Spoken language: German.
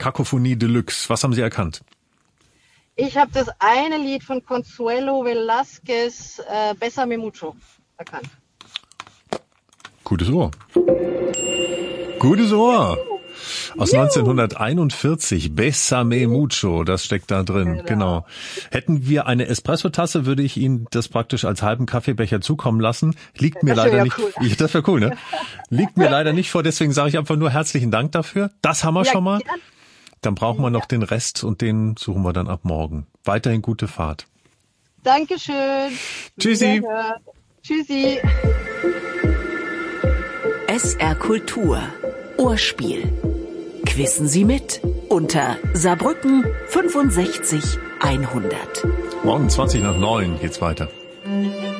Kakophonie Deluxe. Was haben Sie erkannt? Ich habe das eine Lied von Consuelo Velázquez, Bésame Mucho, erkannt. Gutes Ohr. Gutes Ohr. Aus 1941, Bésame Mucho, das steckt da drin, genau. Hätten wir eine Espresso-Tasse, würde ich Ihnen das praktisch als halben Kaffeebecher zukommen lassen. Liegt mir leider nicht. Cool. Das wäre cool, ne? Liegt mir leider nicht vor, deswegen sage ich einfach nur herzlichen Dank dafür. Das haben wir schon mal. Dann brauchen wir noch den Rest und den suchen wir dann ab morgen. Weiterhin gute Fahrt. Dankeschön. Tschüssi. Tschüssi. SR Kultur. Ohrspiel. Quissen Sie mit unter Saarbrücken 65 100. Morgen 20 nach 9 geht's weiter.